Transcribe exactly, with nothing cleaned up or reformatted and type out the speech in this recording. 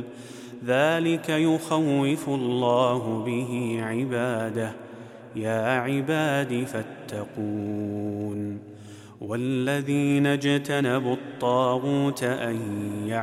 ذلك يخوف الله به عباده. يا عباد فاتقون. والذين اجتنبوا الطاغوت أن